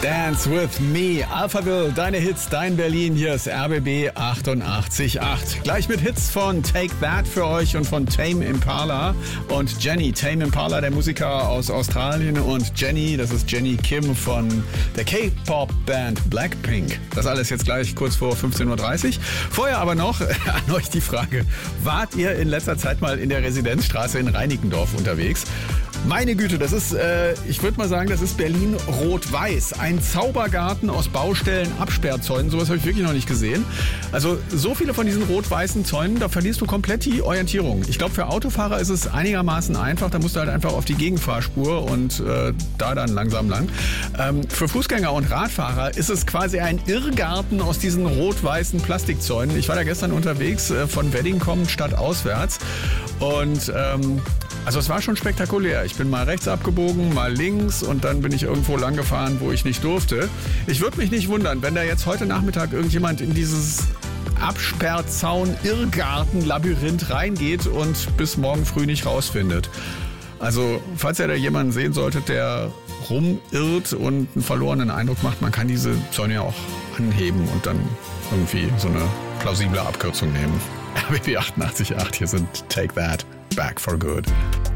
Dance with me, Alphaville, deine Hits, dein Berlin, hier ist RBB 88.8. Gleich mit Hits von Take That für euch und von Tame Impala und Jenny. Tame Impala, der Musiker aus Australien, und Jenny, das ist Jenny Kim von der K-Pop-Band Blackpink. Das alles jetzt gleich kurz vor 15.30 Uhr. Vorher aber noch an euch die Frage, wart ihr in letzter Zeit mal in der Residenzstraße in Reinickendorf unterwegs? Meine Güte, das ist, ich würde mal sagen, das ist Berlin rot-weiß. Ein Zaubergarten aus Baustellen, Absperrzäunen, sowas habe ich wirklich noch nicht gesehen. Also so viele von diesen rot-weißen Zäunen, da verlierst du komplett die Orientierung. Ich glaube, für Autofahrer ist es einigermaßen einfach, da musst du halt einfach auf die Gegenfahrspur und da dann langsam lang. Für Fußgänger und Radfahrer ist es quasi ein Irrgarten aus diesen rot-weißen Plastikzäunen. Ich war da gestern unterwegs, von Wedding kommend stadtauswärts, und also es war schon spektakulär. Ich bin mal rechts abgebogen, mal links, und dann bin ich irgendwo lang gefahren, wo ich nicht durfte. Ich würde mich nicht wundern, wenn da jetzt heute Nachmittag irgendjemand in dieses Absperrzaun-Irrgarten-Labyrinth reingeht und bis morgen früh nicht rausfindet. Also falls ihr da jemanden sehen solltet, der rumirrt und einen verlorenen Eindruck macht, man kann diese Zäune ja auch anheben und dann irgendwie so eine plausible Abkürzung nehmen. RBB 88.8, hier sind Take That, Back for Good.